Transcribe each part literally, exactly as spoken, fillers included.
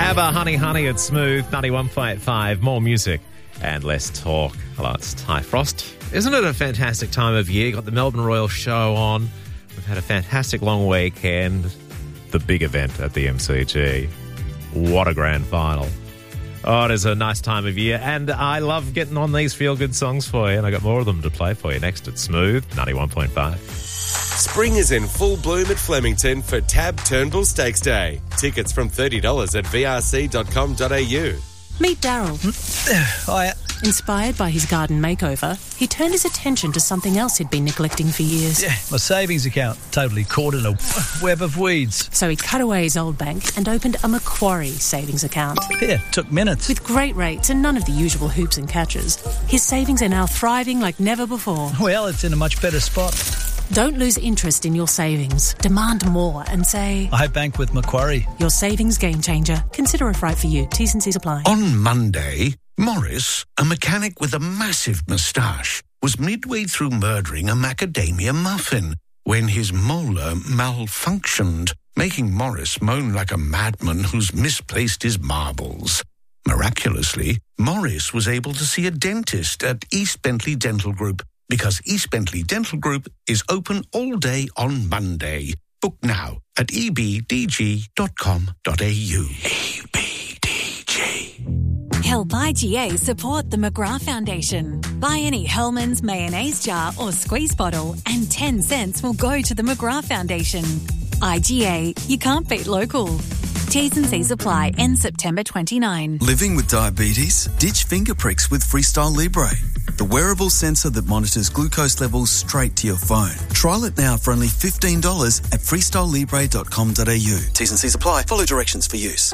ABBA, Honey Honey at Smooth, ninety-one point five. More music and less talk. Hello, it's Ty Frost. Isn't it a fantastic time of year? Got the Melbourne Royal Show on. We've had a fantastic long weekend. The big event at the M C G. What a grand final. Oh, it is a nice time of year, and I love getting on these feel-good songs for you, and I got more of them to play for you next at Smooth, ninety-one point five. Spring is in full bloom at Flemington for Tab Turnbull Stakes Day. Tickets from thirty dollars at v r c dot com dot a u. Meet Daryl. Hiya. Inspired by his garden makeover, he turned his attention to something else he'd been neglecting for years. Yeah, my savings account, totally caught in a web of weeds. So he cut away his old bank and opened a Macquarie savings account. Yeah, took minutes. With great rates and none of the usual hoops and catches, his savings are now thriving like never before. Well, it's in a much better spot. Don't lose interest in your savings. Demand more and say, I bank with Macquarie. Your savings game changer. Consider if right for you. T's and C's apply. On Monday, Morris, a mechanic with a massive moustache, was midway through murdering a macadamia muffin when his molar malfunctioned, making Morris moan like a madman who's misplaced his marbles. Miraculously, Morris was able to see a dentist at East Bentley Dental Group, because East Bentley Dental Group is open all day on Monday. Book now at e b d g dot com dot a u. E B D G. Help I G A support the McGrath Foundation. Buy any Hellmann's mayonnaise jar or squeeze bottle and ten cents will go to the McGrath Foundation. I G A, you can't beat local. T's and C's apply. End September twenty-ninth. Living with diabetes? Ditch finger pricks with Freestyle Libre, the wearable sensor that monitors glucose levels straight to your phone. Trial it now for only fifteen dollars at freestyle libre dot com dot a u. T's and C's apply. Follow directions for use.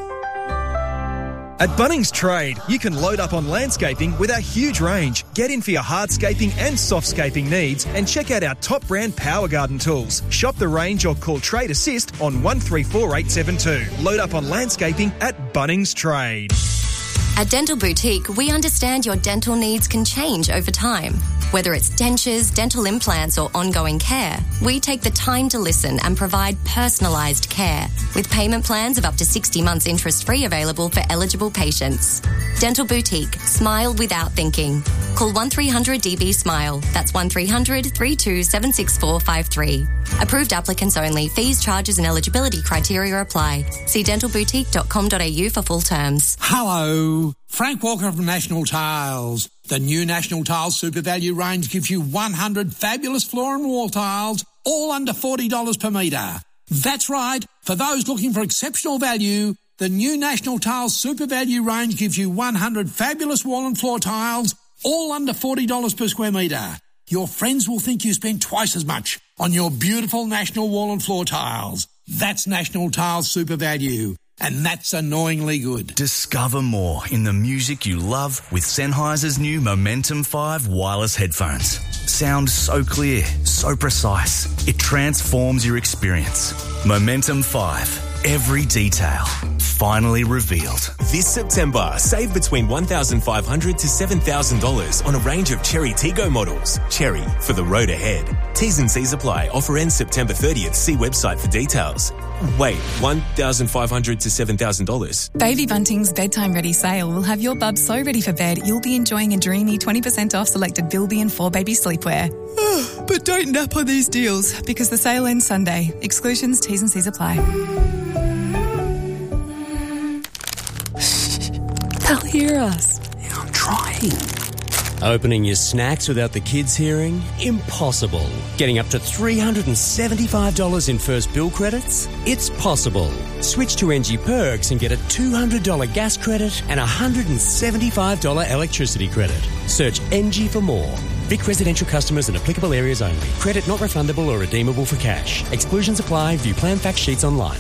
At Bunnings Trade, you can load up on landscaping with our huge range. Get in for your hardscaping and softscaping needs and check out our top brand Power Garden tools. Shop the range or call Trade Assist on one three four eight seven two. Load up on landscaping at Bunnings Trade. At Dental Boutique, we understand your dental needs can change over time. Whether it's dentures, dental implants or ongoing care, we take the time to listen and provide personalised care with payment plans of up to sixty months interest-free available for eligible patients. Dental Boutique. Smile without thinking. Call one three hundred D B SMILE. That's one three hundred, three two seven six four five three. Approved applicants only. Fees, charges and eligibility criteria apply. See dental boutique dot com dot a u for full terms. Hello. Frank Walker from National Tiles. The new National Tiles Super Value range gives you one hundred fabulous floor and wall tiles, all under forty dollars per metre. That's right. For those looking for exceptional value, the new National Tiles Super Value range gives you one hundred fabulous wall and floor tiles, all under forty dollars per square metre. Your friends will think you spend twice as much on your beautiful National wall and floor tiles. That's National Tiles Super Value. And that's annoyingly good. Discover more in the music you love with Sennheiser's new Momentum five wireless headphones. Sound so clear, so precise. It transforms your experience. Momentum five. Every detail finally revealed. This September, save between one thousand five hundred dollars to seven thousand dollars on a range of Cherry Tiggo models. Cherry, for the road ahead. T's and C's apply. Offer ends September thirtieth. See website for details. Wait, one thousand five hundred dollars to seven thousand dollars? Baby Bunting's Bedtime Ready sale will have your bub so ready for bed you'll be enjoying a dreamy twenty percent off selected Bilby and four Baby sleepwear. But don't nap on these deals because the sale ends Sunday. Exclusions, T's and C's apply. They'll hear us. Yeah, I'm trying. Opening your snacks without the kids hearing? Impossible. Getting up to three hundred seventy-five dollars in first bill credits? It's possible. Switch to N G Perks and get a two hundred dollars gas credit and a one hundred seventy-five dollars electricity credit. Search N G for more. Vic residential customers and applicable areas only. Credit not refundable or redeemable for cash. Exclusions apply. View plan fact sheets online.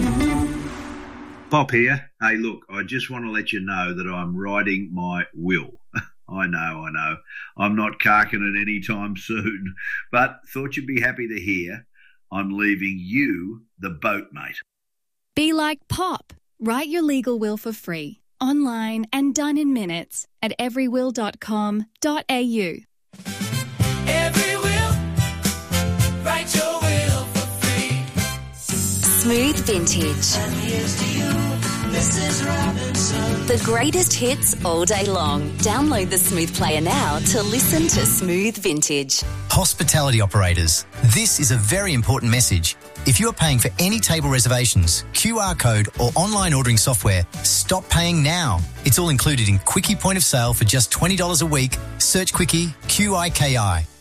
Bob here. Hey, look, I just want to let you know that I'm writing my will. I know, I know. I'm not carking it any time soon, but thought you'd be happy to hear I'm leaving you the boat, mate. Be like Pop. Write your legal will for free, online and done in minutes at every will dot com dot a u. Every will, write your will for free. Smooth Vintage. And here's to you. Missus Robinson. The greatest hits all day long. Download the Smooth Player now to listen to Smooth Vintage. Hospitality operators, this is a very important message. If you are paying for any table reservations, Q R code or online ordering software, stop paying now. It's all included in Quickie Point of Sale for just twenty dollars a week. Search Quickie, Q I K I.